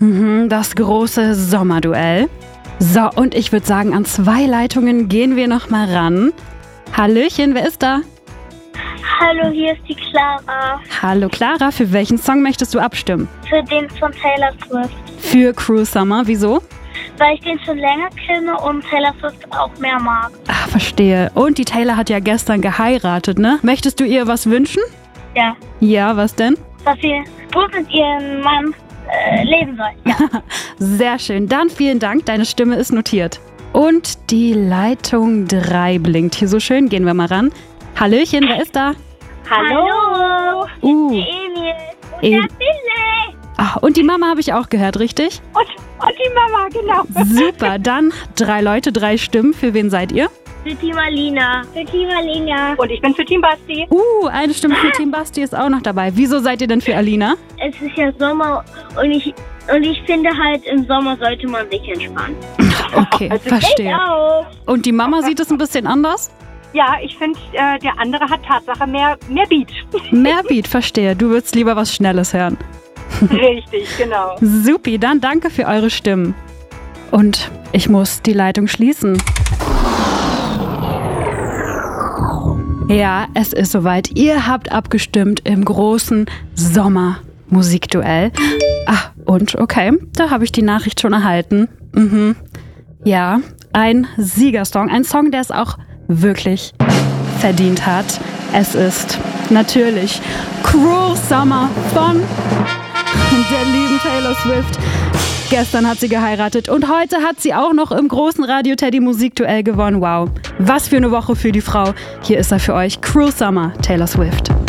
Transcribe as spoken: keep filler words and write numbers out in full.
Mhm, das große Sommerduell. So, und ich würde sagen, an zwei Leitungen gehen wir noch mal ran. Hallöchen, wer ist da? Hallo, hier ist die Clara. Hallo Clara, für welchen Song möchtest du abstimmen? Für den von Taylor Swift. Für Cruel Summer, wieso? Weil ich den schon länger kenne und Taylor Swift auch mehr mag. Ah, verstehe. Und die Taylor hat ja gestern geheiratet, ne? Möchtest du ihr was wünschen? Ja. Ja, was denn? Dass sie gut mit ihrem Mann äh, leben soll. Ja. Sehr schön. Dann vielen Dank, deine Stimme ist notiert. Und die Leitung drei blinkt hier so schön. Gehen wir mal ran. Hallöchen, wer ist da? Hallo. Uh. Die Emil. Und Em- der Billy. Ah, und die Mama habe ich auch gehört, richtig? Und, und die Mama, genau. Super, dann drei Leute, drei Stimmen. Für wen seid ihr? Für Team Alina. Für Team Alina. Und ich bin für Team Basti. Uh, eine Stimme für Team Basti ist auch noch dabei. Wieso seid ihr denn für Alina? Es ist ja Sommer und ich, und ich finde halt, im Sommer sollte man sich entspannen. Okay, Also verstehe. Auch. Und die Mama sieht es ein bisschen anders? Ja, ich finde, äh, der andere hat Tatsache mehr, mehr Beat. Mehr Beat, verstehe. Du würdest lieber was Schnelles hören. Richtig, genau. Supi, dann danke für eure Stimmen. Und ich muss die Leitung schließen. Ja, es ist soweit. Ihr habt abgestimmt im großen Sommermusikduell. Ah, und okay, da habe ich die Nachricht schon erhalten. Mhm. Ja, ein Siegersong. Ein Song, der es auch wirklich verdient hat. Es ist natürlich Cruel Summer von der lieben Taylor Swift. Gestern hat sie geheiratet und heute hat sie auch noch im großen Radio Teddy Musikduell gewonnen. Wow, was für eine Woche für die Frau. Hier ist er für euch, Cruel Summer, Taylor Swift.